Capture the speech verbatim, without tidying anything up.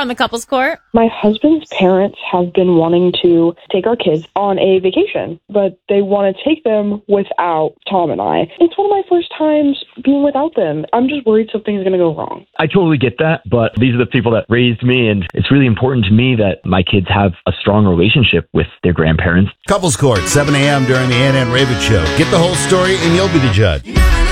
on the couples court. My husband's parents have been wanting to take our kids on a vacation, but they want to take them without Tom and I. It's one of my first times being without them. I'm just worried something's going to go wrong. I totally get that, but these are the people that raised me, and it's really important to me that my kids have a strong relationship with their grandparents. Couples Court, seven a.m. during the Ann and Raven Show. Get the whole story and you'll be the judge.